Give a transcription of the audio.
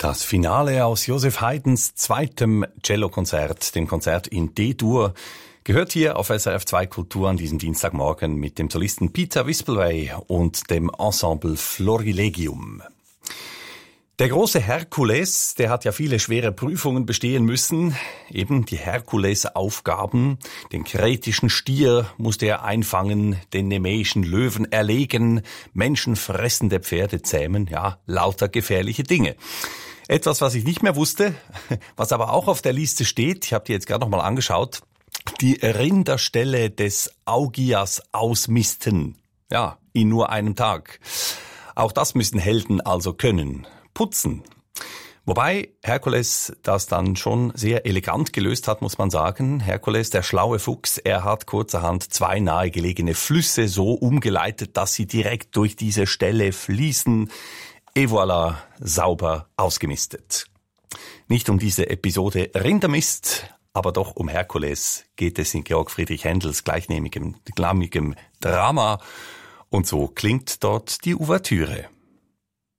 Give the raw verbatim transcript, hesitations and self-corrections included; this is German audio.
Das Finale aus Joseph Haydns zweitem Cellokonzert, dem Konzert in D-Dur, gehört hier auf S R F zwei Kultur an diesem Dienstagmorgen mit dem Solisten Peter Wispelwey und dem Ensemble Florilegium. Der große Herkules, der hat ja viele schwere Prüfungen bestehen müssen, eben die Herkulesaufgaben. Den kretischen Stier musste er einfangen, den nemäischen Löwen erlegen, menschenfressende Pferde zähmen, ja, lauter gefährliche Dinge. Etwas, was ich nicht mehr wusste, was aber auch auf der Liste steht, ich habe die jetzt gerade noch mal angeschaut, die Rinderställe des Augias ausmisten, ja, in nur einem Tag. Auch das müssen Helden also können. Putzen. Wobei Herkules das dann schon sehr elegant gelöst hat, muss man sagen. Herkules, der schlaue Fuchs, er hat kurzerhand zwei nahegelegene Flüsse so umgeleitet, dass sie direkt durch diese Ställe fließen. Et voilà, sauber ausgemistet. Nicht um diese Episode Rindermist, aber doch um Herkules geht es in Georg Friedrich Händels gleichnamigem, gleichnamigem Drama. Und so klingt dort die Ouvertüre.